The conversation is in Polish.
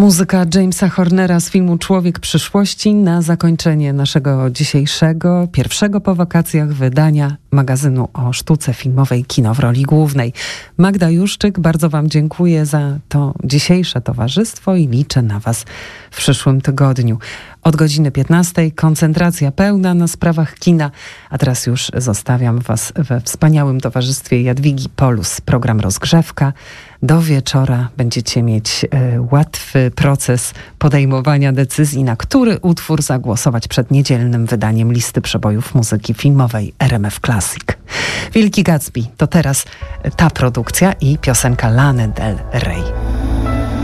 Muzyka Jamesa Hornera z filmu Człowiek przyszłości na zakończenie naszego dzisiejszego, pierwszego po wakacjach wydania magazynu o sztuce filmowej Kino w roli głównej. Magda Juszczyk, bardzo Wam dziękuję za to dzisiejsze towarzystwo i liczę na Was w przyszłym tygodniu. Od godziny 15 koncentracja pełna na sprawach kina, a teraz już zostawiam Was we wspaniałym towarzystwie Jadwigi Polus. Program Rozgrzewka. Do wieczora będziecie mieć łatwy proces podejmowania decyzji, na który utwór zagłosować przed niedzielnym wydaniem listy przebojów muzyki filmowej RMF Classic. Wielki Gatsby to teraz ta produkcja i piosenka Lany Del Rey.